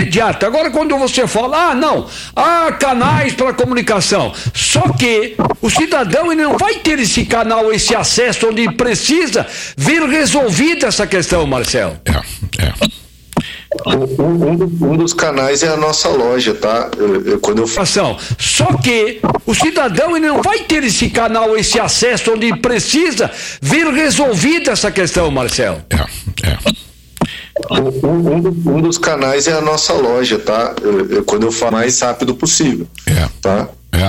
imediata. Agora, quando você fala, não, há canais para comunicação, só que o cidadão ele não vai ter esse canal, esse acesso onde precisa ver resolvida essa questão, Marcelo. Um dos canais é a nossa loja, tá? Quando eu faço. Só que o cidadão ele não vai ter esse canal, esse acesso onde precisa ver resolvida essa questão, Marcelo. Um dos canais é a nossa loja, tá? Quando eu falo mais rápido possível, tá?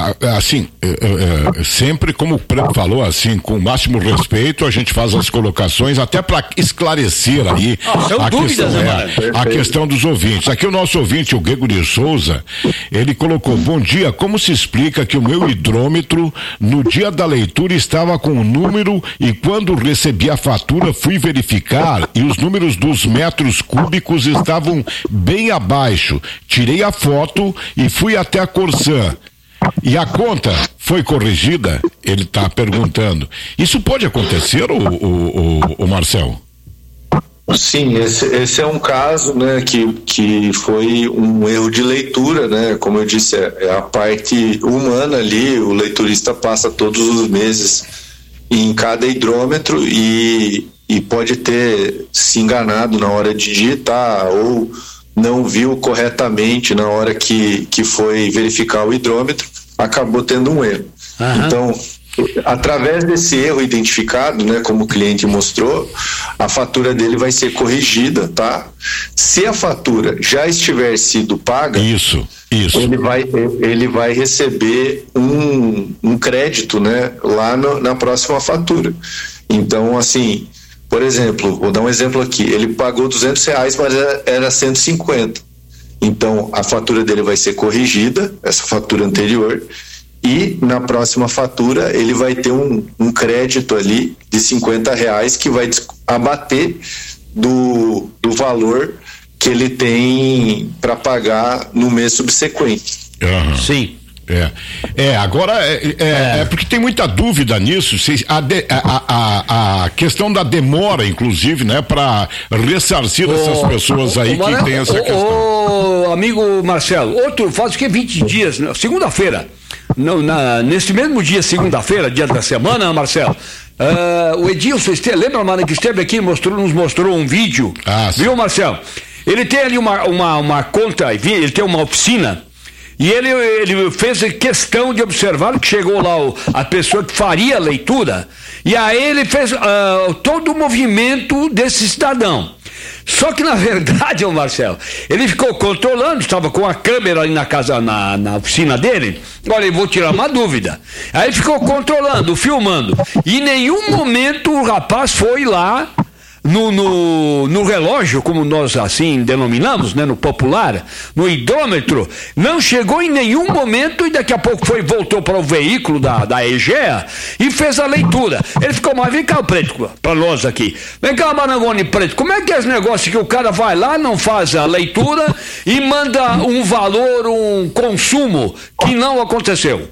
Sempre como o Preto falou, assim, com o máximo respeito, a gente faz as colocações até para esclarecer aí a questão dos ouvintes. Aqui o nosso ouvinte, o Gregory Souza, ele colocou: bom dia, como se explica que o meu hidrômetro no dia da leitura estava com um número e quando recebi a fatura fui verificar e os números dos metros cúbicos estavam bem abaixo. Tirei a foto e fui até a Corsan. E a conta foi corrigida? Ele está perguntando. Isso pode acontecer, o Marcel? Sim, esse é um caso, né, que foi um erro de leitura, né? Como eu disse, é a parte humana ali. O leiturista passa todos os meses em cada hidrômetro e pode ter se enganado na hora de digitar ou não viu corretamente na hora que foi verificar o hidrômetro, acabou tendo um erro. Então, através desse erro identificado, né, como o cliente mostrou, a fatura dele vai ser corrigida, tá? Se a fatura já estiver sido paga, isso. Ele vai receber um crédito, né, lá na próxima fatura. Então, assim, por exemplo, vou dar um exemplo aqui, ele pagou R$200, mas era 150. Então, a fatura dele vai ser corrigida, essa fatura anterior, e na próxima fatura ele vai ter um crédito ali de R$50 que vai abater do valor que ele tem para pagar no mês subsequente. Sim. Agora porque tem muita dúvida nisso, a questão da demora, inclusive, né, para ressarcir essas pessoas aí que tem essa questão. Amigo Marcelo, faz o que 20 dias, segunda-feira, nesse mesmo dia, segunda-feira, dia da semana, Marcelo, o Edilson, lembra, mano, que esteve aqui, nos mostrou um vídeo, viu, Marcelo? Ele tem ali uma conta, ele tem uma oficina. E ele fez questão de observar que chegou lá a pessoa que faria a leitura, e aí ele fez todo o movimento desse cidadão. Só que, na verdade, Marcelo, ele ficou controlando, estava com a câmera ali na casa, na oficina dele. Olha, eu vou tirar uma dúvida. Aí ficou controlando, filmando. E em nenhum momento o rapaz foi lá no relógio, como nós assim denominamos, né, no popular, no hidrômetro, não chegou em nenhum momento e daqui a pouco voltou para o veículo da EGEA e fez a leitura. Ele ficou, mas vem cá, Preto, para nós aqui, vem cá, Marangoni Preto, como é que é esse negócio que o cara vai lá, não faz a leitura e manda um valor, um consumo que não aconteceu?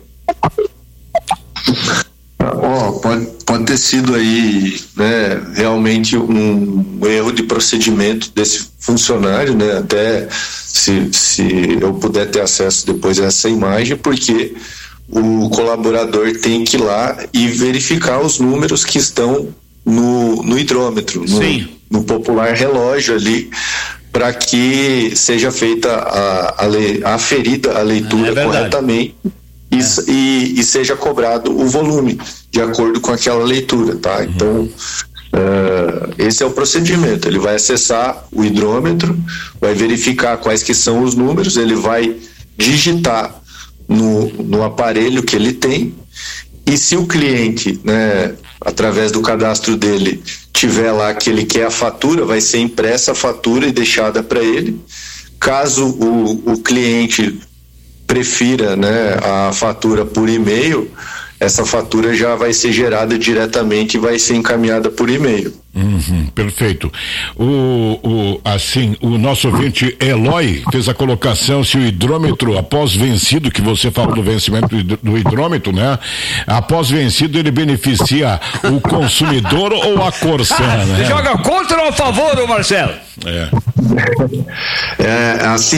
Pode ter sido aí, né, realmente um erro de procedimento desse funcionário, né, até se eu puder ter acesso depois a essa imagem, porque o colaborador tem que ir lá e verificar os números que estão no hidrômetro, no popular relógio ali, para que seja feita aferida a leitura corretamente. E seja cobrado o volume de acordo com aquela leitura, tá? Então, esse é o procedimento. Ele vai acessar o hidrômetro, vai verificar quais que são os números, ele vai digitar no aparelho que ele tem, e se o cliente, né, através do cadastro dele, tiver lá que ele quer a fatura, vai ser impressa a fatura e deixada para ele. Caso o cliente prefira, né, a fatura por e-mail, essa fatura já vai ser gerada diretamente e vai ser encaminhada por e-mail. Perfeito. O nosso ouvinte Eloy fez a colocação: se o hidrômetro, após vencido, que você falou do vencimento do hidrômetro, né? Após vencido, ele beneficia o consumidor ou a Corsan, né? Joga contra ou a favor, Marcelo? Assim,